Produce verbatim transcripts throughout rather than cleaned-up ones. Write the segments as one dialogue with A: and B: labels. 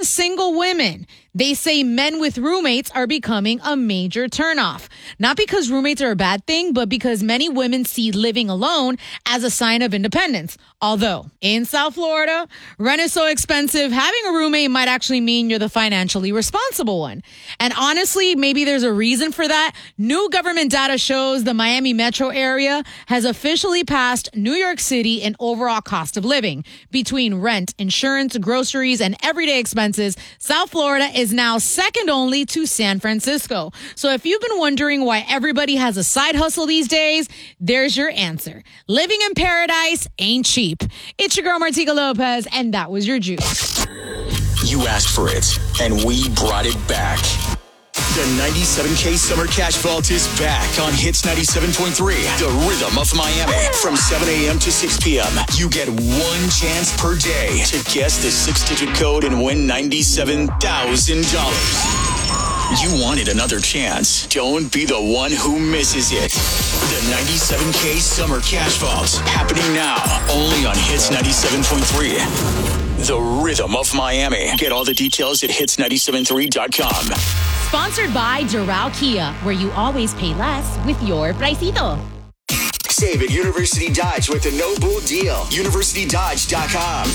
A: single women. They say men with roommates are becoming a major turnoff. Not because roommates are a bad thing, but because many women see living alone as a sign of independence. Although, in South Florida, rent is so expensive, having a roommate might actually mean you're the financially responsible one. And honestly, maybe there's a reason for that. New government data shows the Miami metro area has officially passed New York City in overall cost of living. Between rent, insurance, groceries, and everyday expenses, South Florida is now second only to San Francisco. So if you've been wondering why everybody has a side hustle these days, there's your answer. Living in paradise ain't cheap. It's your girl, Martika Lopez, and that was your juice.
B: You asked for it, and we brought it back. The ninety-seven K Summer Cash Vault is back on Hits ninety-seven point three, the rhythm of Miami. From seven a.m. to six p.m., you get one chance per day to guess the six-digit code and win ninety-seven thousand dollars. You wanted another chance. Don't be the one who misses it. The ninety-seven K Summer Cash Vault, happening now, only on Hits ninety-seven point three. The rhythm of Miami. Get all the details at hits nine seven three dot com.
C: Sponsored by Doral Kia, where you always pay less with your Pricito.
D: Save at University Dodge with the No Bull Deal. university dodge dot com.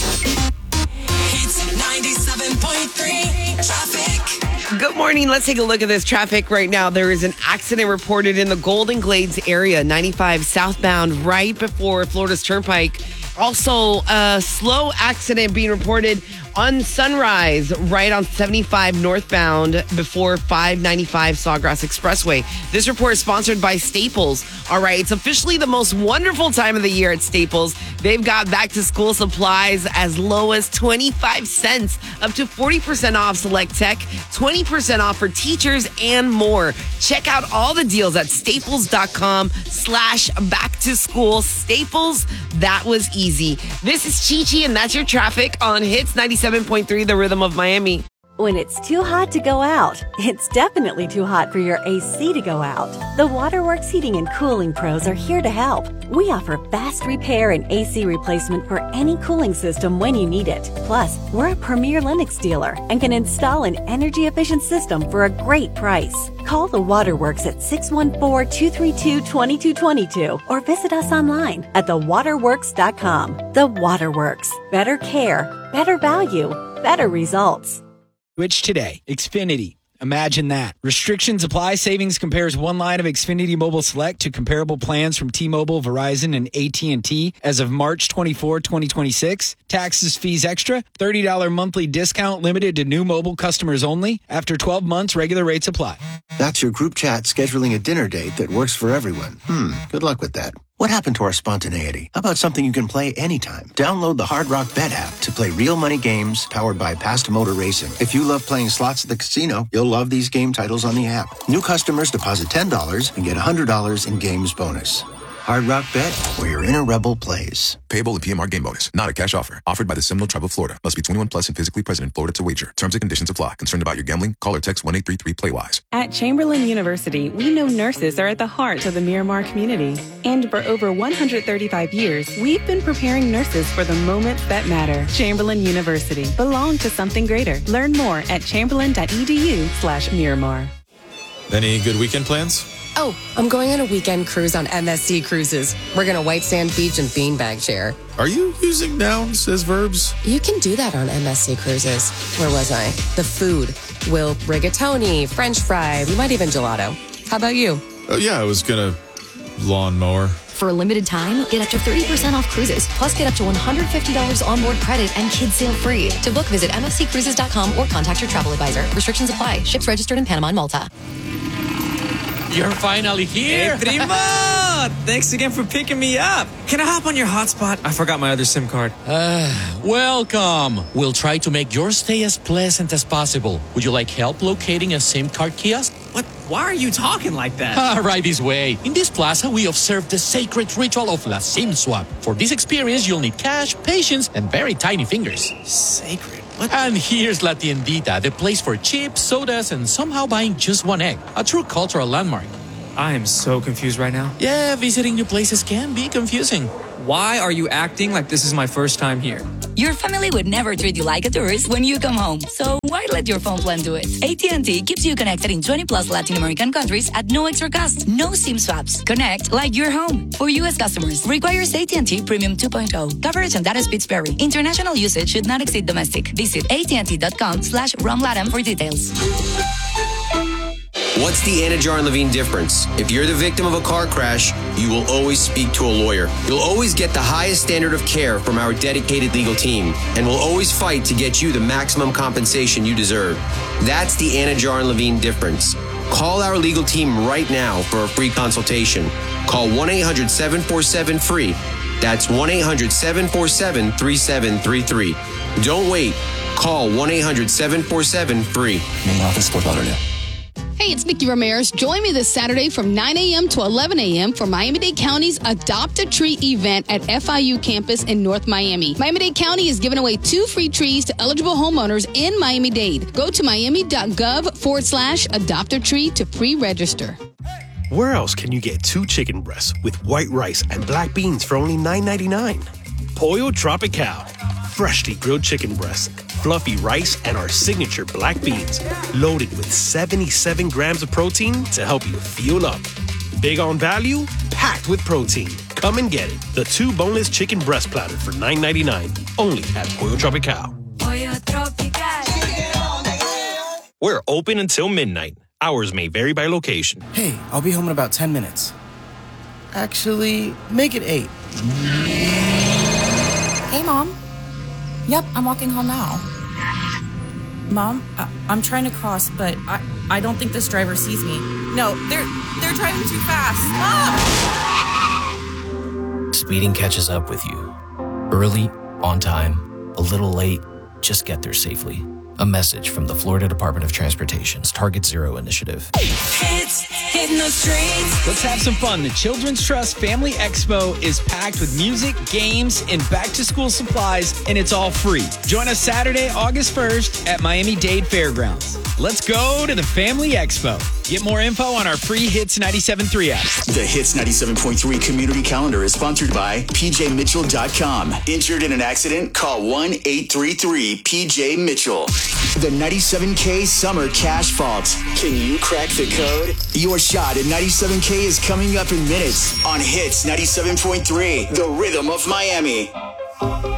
E: It's ninety-seven point three traffic.
F: Good morning. Let's take a look at this traffic right now. There is an accident reported in the Golden Glades area, ninety-five southbound, right before Florida's Turnpike. Also, a slow accident being reported on Sunrise, right on seventy-five northbound before five ninety-five Sawgrass Expressway. This report is sponsored by Staples. All right, it's officially the most wonderful time of the year at Staples. They've got back-to-school supplies as low as twenty-five cents, up to forty percent off select tech, twenty percent off for teachers, and more. Check out all the deals at staples.com slash back-to-school. Staples, that was easy. This is Chi-Chi, and that's your traffic on Hits ninety-seven point three, the rhythm of Miami.
G: When it's too hot to go out, it's definitely too hot for your A C to go out. The Waterworks Heating and Cooling Pros are here to help. We offer fast repair and A C replacement for any cooling system when you need it. Plus, we're a premier Lennox dealer and can install an energy-efficient system for a great price. Call the Waterworks at six one four, two three two, two two two two or visit us online at the waterworks dot com. The Waterworks. Better care, better value, better results.
H: Switch today. Xfinity. Imagine that. Restrictions apply. Savings compares one line of Xfinity Mobile Select to comparable plans from T-Mobile, Verizon, and A T and T as of March twenty-fourth, twenty twenty-six. Taxes, fees extra. thirty dollars monthly discount limited to new mobile customers only. After twelve months, regular rates apply.
I: That's your group chat scheduling a dinner date that works for everyone. Hmm, good luck with that. What happened to our spontaneity? How about something you can play anytime? Download the Hard Rock Bet app to play real money games powered by Past Motor Racing. If you love playing slots at the casino, you'll love these game titles on the app. New customers deposit ten dollars and get one hundred dollars in games bonus. Hard Rock Bet, where your inner rebel plays.
J: Payable in P M R game bonus. Not a cash offer. Offered by the Seminole Tribe of Florida. Must be twenty-one plus and physically present in Florida to wager. Terms and conditions apply. Concerned about your gambling? Call or text one eight three three play wise.
K: At Chamberlain University, we know nurses are at the heart of the Miramar community. And for over one hundred thirty-five years, we've been preparing nurses for the moments that matter. Chamberlain University. Belong to something greater. Learn more at chamberlain.edu slash Miramar.
L: Any good weekend plans?
M: Oh, I'm going on a weekend cruise on M S C Cruises. We're going to White Sand Beach and beanbag share.
L: Are you using nouns as verbs?
M: You can do that on M S C Cruises. Where was I? The food. We'll rigatoni, French fry, we might even gelato. How about you?
L: Oh, yeah, I was going to lawnmower.
N: For a limited time, get up to thirty percent off cruises, plus get up to one hundred fifty dollars onboard credit and kids sail free. To book, visit m f c cruises dot com or contact your travel advisor. Restrictions apply. Ships registered in Panama and Malta.
O: You're finally here.
P: Hey, primo! Thanks again for picking me up. Can I hop on your hotspot? I forgot my other SIM card.
O: Uh, welcome. We'll try to make your stay as pleasant as possible. Would you like help locating a SIM card kiosk?
P: What? Why are you talking like that?
O: Ah, right this way. In this plaza, we observe the sacred ritual of La SIM Swap. For this experience, you'll need cash, patience, and very tiny fingers.
P: Sacred? What?
O: And here's La Tiendita, the place for chips, sodas, and somehow buying just one egg. A true cultural landmark.
P: I am so confused right now.
O: Yeah, visiting new places can be confusing.
P: Why are you acting like this is my first time here?
Q: Your family would never treat you like a tourist when you come home. So why let your phone plan do it? A T and T keeps you connected in twenty plus Latin American countries at no extra cost. No SIM swaps. Connect like you're home. For U S customers, requires A T and T Premium two point oh. Coverage and data speeds vary. International usage should not exceed domestic. Visit A T and T dot com slash ROMLATAM for details.
R: What's the Anna Jar and Levine difference? If you're the victim of a car crash, you will always speak to a lawyer. You'll always get the highest standard of care from our dedicated legal team, and we'll always fight to get you the maximum compensation you deserve. That's the Anna Jar and Levine difference. Call our legal team right now for a free consultation. Call one eight hundred seven four seven free. That's one eight hundred seven four seven three seven three three. Don't wait. Call one eight hundred seven four seven free.
S: Main office, Fort Lauderdale.
T: Hey, it's Nikki Ramirez. Join me this Saturday from nine a.m. to eleven a.m. for Miami-Dade County's Adopt a Tree event at F I U campus in North Miami. Miami-Dade County is giving away two free trees to eligible homeowners in Miami-Dade. Go to miami.gov forward slash adopt a tree to pre-register.
U: Where else can you get two chicken breasts with white rice and black beans for only nine ninety-nine? Pollo Tropical. Freshly grilled chicken breasts, fluffy rice, and our signature black beans, loaded with seventy-seven grams of protein to help you fuel up. Big on value, packed with protein. Come and get it. The two boneless chicken breast platter for nine ninety-nine, only at Pollo Tropical.
E: Pollo Tropical.
U: We're open until midnight. Hours may vary by location.
S: Hey, I'll be home in about ten minutes. Actually, make it eight.
V: Hey, Mom. Yep, I'm walking home now. Mom, I- I'm trying to cross, but I, I don't think this driver sees me. No, they're they're driving too fast. Ah!
S: Speeding catches up with you. Early, on time, a little late, just get there safely. A message from the Florida Department of Transportation's Target Zero initiative.
E: Hits hitting the streets.
H: Let's have some fun. The Children's Trust Family Expo is packed with music, games, and back-to-school supplies, and it's all free. Join us Saturday, August first at Miami-Dade Fairgrounds. Let's go to the Family Expo. Get more info on our free Hits ninety-seven point three app.
B: The Hits ninety-seven point three community calendar is sponsored by P J Mitchell dot com. Injured in an accident? Call one eight three three P J Mitchell. The ninety-seven K Summer Cash Vault. Can you crack the code? Your shot at ninety-seven K is coming up in minutes on Hits ninety-seven point three, the rhythm of Miami.